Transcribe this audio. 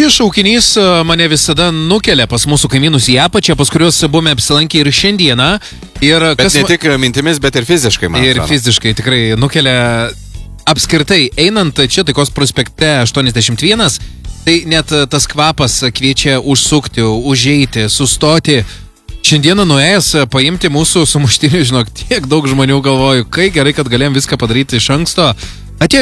Šis šaukinys mane visada nukelia pas mūsų kaimynus į apačią, pas kuriuos buvome apsilankę ir šiandieną. Bet ne tik mintimis, bet ir fiziškai, man atrodo. Ir fiziškai tikrai nukelia apskritai. Einant čia Taikos prospekte 81, tai net tas kvapas kviečia užsukti, užeiti, sustoti. Šiandieną nuėjęs paimti mūsų sumuštinių, žinok, tiek daug žmonių galvoju, kai gerai, kad galėjom viską padaryti iš anksto.